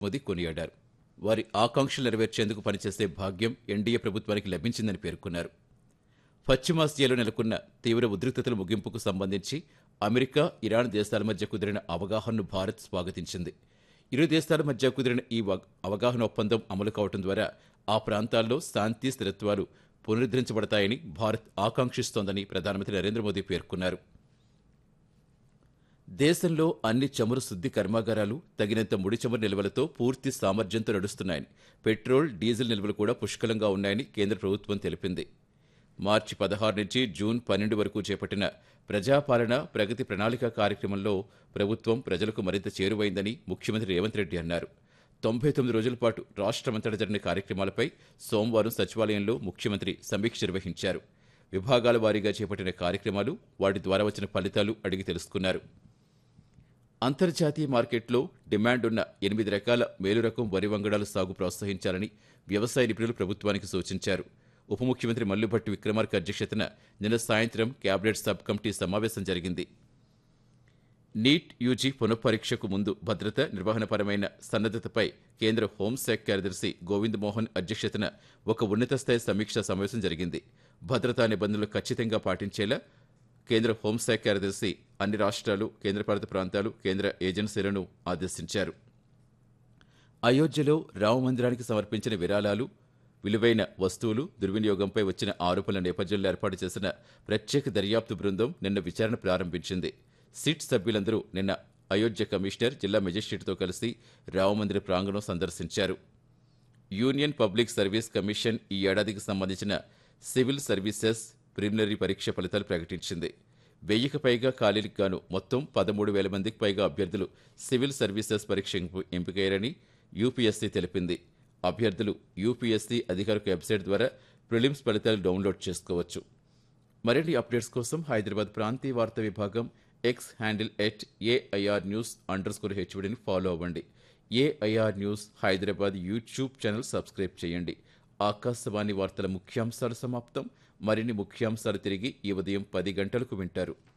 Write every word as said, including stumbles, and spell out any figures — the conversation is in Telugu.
మోదీ కొనియాడారు. వారి ఆకాంక్షలు నెరవేర్చేందుకు పనిచేసే భాగ్యం ఎన్డీఏ ప్రభుత్వానికి లభించిందని పేర్కొన్నారు. పశ్చిమాసియాలో నెలకొన్న తీవ్ర ఉద్రిక్తతల ముగింపుకు సంబంధించి అమెరికా, ఇరాన్ దేశాల మధ్య కుదిరిన అవగాహనను భారత్ స్వాగతించింది. ఇరు దేశాల మధ్య కుదిరిన ఈ అవగాహన ఒప్పందం అమలు కావడం ద్వారా ఆ ప్రాంతాల్లో శాంతి స్థిరత్వాలు పునరుద్ధరించబడతాయని భారత్ ఆకాంక్షిస్తోందని ప్రధానమంత్రి నరేంద్ర మోదీ పేర్కొన్నారు. దేశంలో అన్ని చమురు శుద్ధి కర్మాగారాలు తగినంత ముడి చమురు నిల్వలతో పూర్తి సామర్థ్యంతో నడుస్తున్నాయని, పెట్రోల్, డీజిల్ నిల్వలు కూడా పుష్కలంగా ఉన్నాయని కేంద్ర ప్రభుత్వం తెలిపింది. మార్చి పదహారు నుంచి జూన్ పన్నెండు వరకు చేపట్టిన ప్రజాపాలన ప్రగతి ప్రణాళిక కార్యక్రమంలో ప్రభుత్వం ప్రజలకు మరింత చేరువైందని ముఖ్యమంత్రి రేవంత్ రెడ్డి అన్నారు. తొంభై తొమ్మిది రోజుల పాటు రాష్ట్రమంతటా జరిగిన కార్యక్రమాలపై సోమవారం సచివాలయంలో ముఖ్యమంత్రి సమీక్ష నిర్వహించారు. విభాగాల వారీగా చేపట్టిన కార్యక్రమాలు, వాటి ద్వారా వచ్చిన ఫలితాలు అడిగి తెలుసుకున్నారు. అంతర్జాతీయ మార్కెట్లో డిమాండ్ ఉన్న ఎనిమిది రకాల మేలురకం వరి వంగడాల సాగు ప్రోత్సహించాలని వ్యవసాయ నిపుణులు ప్రభుత్వానికి సూచించారు. ఉప ముఖ్యమంత్రి మల్లుభట్టి విక్రమార్క అధ్యక్షతన నిన్న సాయంత్రం కేబినెట్ సబ్ కమిటీ సమావేశం జరిగింది. నీట్ యూజీ పునఃపరీక్షకు ముందు భద్రత, నిర్వహణపరమైన సన్నద్దతపై కేంద్ర హోంశాఖ కార్యదర్శి గోవింద్ మోహన్ అధ్యక్షతన ఒక ఉన్నతస్థాయి సమీక్షా సమావేశం జరిగింది. భద్రతా నిబంధనలు ఖచ్చితంగా పాటించేలా కేంద్ర హోంశాఖ కార్యదర్శి అన్ని రాష్ట్రాలు, కేంద్రపాలిత ప్రాంతాలు, కేంద్ర ఏజెన్సీలను ఆదేశించారు. అయోధ్యలో రామమందిరానికి సమర్పించిన విరాళాలు, విలువైన వస్తువులు దుర్వినియోగంపై వచ్చిన ఆరోపణల నేపథ్యంలో ఏర్పాటు చేసిన ప్రత్యేక దర్యాప్తు బృందం నిన్న విచారణ ప్రారంభించింది. సిట్ సభ్యులందరూ నిన్న అయోధ్య కమిషనర్, జిల్లా మెజిస్ట్రేట్తో కలిసి రామమందిర ప్రాంగణం సందర్శించారు. యూనియన్ పబ్లిక్ సర్వీస్ కమిషన్ ఈ ఏడాదికి సంబంధించిన సివిల్ సర్వీసెస్ ప్రిలిమినరీ పరీక్ష ఫలితాలు ప్రకటించింది. వెయ్యికి పైగా ఖాళీలకు గాను మొత్తం పదమూడు వేల మందికి పైగా అభ్యర్థులు సివిల్ సర్వీసెస్ పరీక్ష ఎంపికయ్యారని యూపీఎస్సీ తెలిపింది. అభ్యర్థులు యూపీఎస్సీ అధికారిక వెబ్సైట్ ద్వారా ప్రిలిమ్స్ ఫలితాలు డౌన్లోడ్ చేసుకోవచ్చు. మరిన్ని అప్డేట్స్ కోసం హైదరాబాద్ ప్రాంతీయ వార్తా విభాగం X handle at AIR news under score హెచ్వీడీని follow అవ్వండి. AIR news Hyderabad YouTube channel subscribe చేయండి. ఆకాశవాణి వార్తల ముఖ్యాంశాలు సమాప్తం. మరిన్ని ముఖ్యాంశాలు తిరిగి ఈ ఉదయం పది గంటలకు వింటారు.